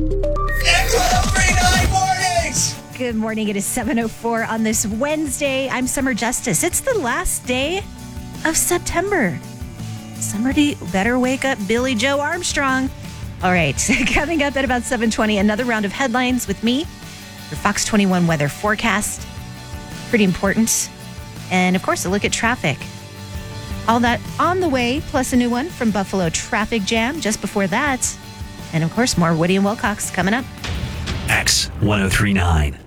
X1039 mornings! Good morning. It is 7:04 on this Wednesday. I'm Summer Justice. It's the last day of September. Somebody better wake up Billy Joe Armstrong. All right. Coming up at about 7:20, another round of headlines with me. Your Fox 21 weather forecast. Pretty important. And, of course, a look at traffic. All that on the way, plus a new one from Buffalo Traffic Jam just before that. And, of course, more Woody and Wilcox coming up. X1039.